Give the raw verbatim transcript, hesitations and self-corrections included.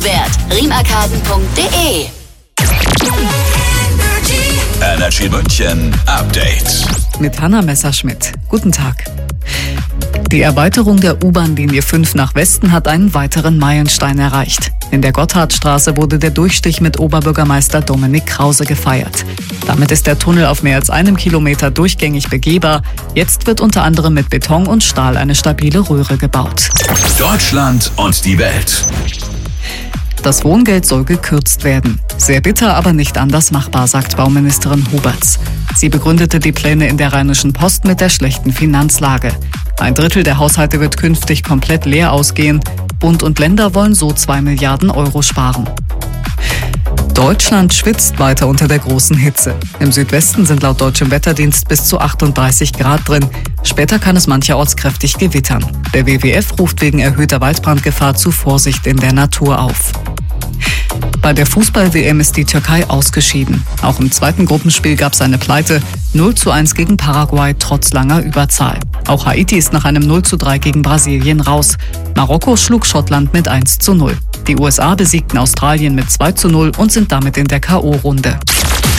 Wert. riemarkaden punkt de. Energy München Update. Mit Hanna Messerschmidt. Guten Tag. Die Erweiterung der U-Bahn-Linie fünf nach Westen hat einen weiteren Meilenstein erreicht. In der Gotthardstraße wurde der Durchstich mit Oberbürgermeister Dominik Krause gefeiert. Damit ist der Tunnel auf mehr als einem Kilometer durchgängig begehbar. Jetzt wird unter anderem mit Beton und Stahl eine stabile Röhre gebaut. Deutschland und die Welt. Das Wohngeld soll gekürzt werden. Sehr bitter, aber nicht anders machbar, sagt Bauministerin Huberts. Sie begründete die Pläne in der Rheinischen Post mit der schlechten Finanzlage. Ein Drittel der Haushalte wird künftig komplett leer ausgehen. Bund und Länder wollen so zwei Milliarden Euro sparen. Deutschland schwitzt weiter unter der großen Hitze. Im Südwesten sind laut deutschem Wetterdienst bis zu achtunddreißig Grad drin. Später kann es mancherorts kräftig gewittern. Der W W F ruft wegen erhöhter Waldbrandgefahr zu Vorsicht in der Natur auf. Bei der Fußball-W M ist die Türkei ausgeschieden. Auch im zweiten Gruppenspiel gab es eine Pleite. null zu eins gegen Paraguay trotz langer Überzahl. Auch Haiti ist nach einem null zu drei gegen Brasilien raus. Marokko schlug Schottland mit eins zu null. Die U S A besiegten Australien mit zwei zu null und sind damit in der K O-Runde.